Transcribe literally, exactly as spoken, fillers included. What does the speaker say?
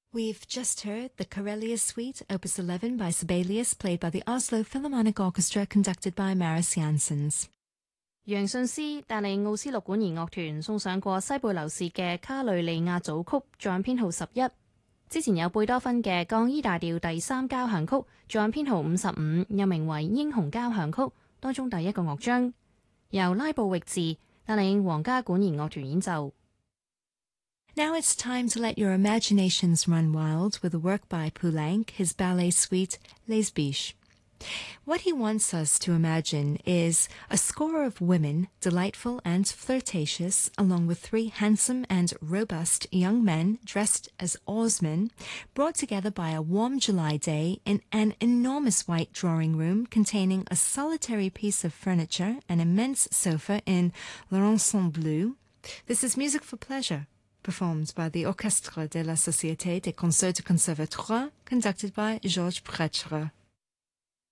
We've just heard the Karelia Suite, Opus eleven by Sibelius, played by the Oslo Philharmonic Orchestra, conducted by Maris Janssens. 楊信斯帶領奧斯陸管弦樂團送上過西貝流士嘅卡雷利亞組曲，作品編號十一。之前有貝多芬嘅降 E 大調第三交響曲，作品編號五十五，又名為英雄交響曲，當中第一個樂章，由拉布域治帶領皇家管弦樂團演奏。 Now it's time to let your imaginations run wild with a work by Poulenc, his ballet suite, Les Biches. What he wants us to imagine is a score of women, delightful and flirtatious, along with three handsome and robust young men dressed as oarsmen, brought together by a warm July day in an enormous white drawing room containing a solitary piece of furniture, an immense sofa in Laurençon blue. This is music for pleasure, performed by the Orchestre de la Société des Concerts du Conservatoire, conducted by Georges Prêtre.